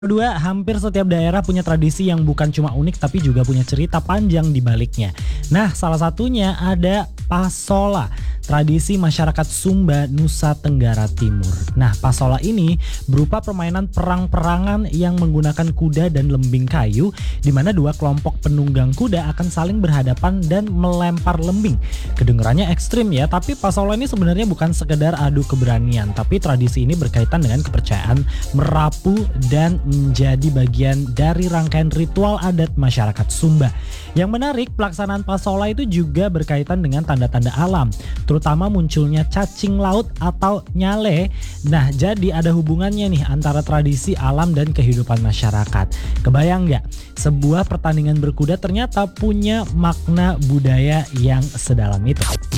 Kedua, hampir setiap daerah punya tradisi yang bukan cuma unik tapi juga punya cerita panjang di baliknya. Nah, salah satunya ada Pasola, tradisi masyarakat Sumba, Nusa Tenggara Timur. Nah, Pasola ini berupa permainan perang-perangan yang menggunakan kuda dan lembing kayu, di mana dua kelompok penunggang kuda akan saling berhadapan dan melempar lembing. Kedengarannya ekstrim ya, tapi Pasola ini sebenarnya bukan sekedar adu keberanian, tapi tradisi ini berkaitan dengan kepercayaan Merapu dan menjadi bagian dari rangkaian ritual adat masyarakat Sumba. Yang menarik, pelaksanaan Pasola itu juga berkaitan dengan tanda-tanda alam, terutama munculnya cacing laut atau nyale. Nah, jadi ada hubungannya nih antara tradisi alam dan kehidupan masyarakat. Kebayang nggak? Sebuah pertandingan berkuda ternyata punya makna budaya yang sedalam itu.